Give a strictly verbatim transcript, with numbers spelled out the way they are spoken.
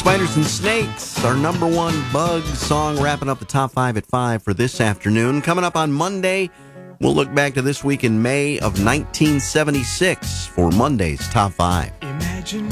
Spiders and Snakes, our number one bug song, wrapping up the top five at five for this afternoon. Coming up on Monday, we'll look back to this week in May of nineteen seventy-six for Monday's top five. Imagine